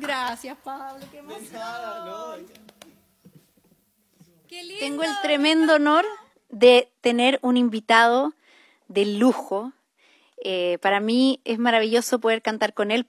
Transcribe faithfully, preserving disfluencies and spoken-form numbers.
Gracias, Pablo, qué emoción. Qué lindo. Tengo el tremendo honor de tener un invitado de lujo. Eh, para mí es maravilloso poder cantar con él.